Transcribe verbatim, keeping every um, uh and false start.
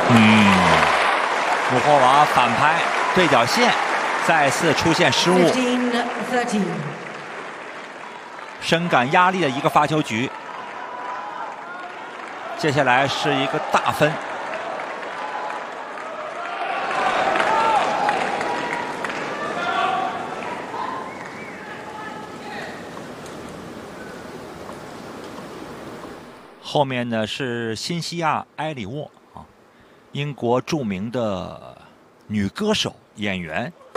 嗯，穆霍娃反拍对角线，再次出现失误，深感压力的一个发球局。接下来是一个大分。后面呢是辛西亚·埃里沃啊，英国著名的女歌手、演员。